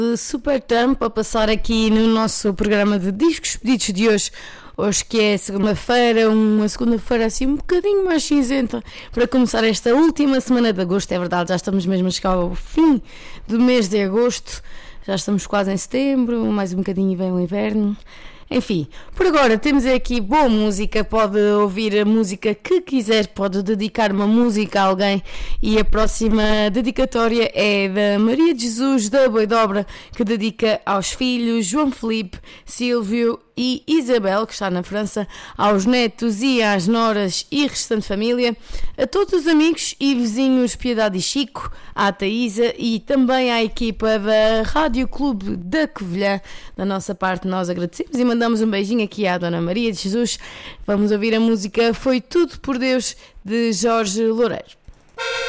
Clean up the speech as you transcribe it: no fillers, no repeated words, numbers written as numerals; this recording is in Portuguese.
Supertramp a passar aqui no nosso programa de discos pedidos de hoje. Hoje que é segunda-feira, uma segunda-feira assim um bocadinho mais cinzenta para começar esta última semana de agosto. É verdade, já estamos mesmo a chegar ao fim do mês de agosto, já estamos quase em setembro, mais um bocadinho e vem o inverno. Enfim, por agora temos aqui boa música, pode ouvir a música que quiser, pode dedicar uma música a alguém e a próxima dedicatória é da Maria de Jesus da Boidobra, que dedica aos filhos João Felipe, Silvio e Isabel, que está na França, aos netos e às noras e restante família, a todos os amigos e vizinhos Piedade e Chico, à Taísa e também à equipa da Rádio Clube da Covilhã. Da nossa parte nós agradecemos e mandamos um beijinho aqui à Dona Maria de Jesus. Vamos ouvir a música Foi Tudo por Deus, de Jorge Loureiro.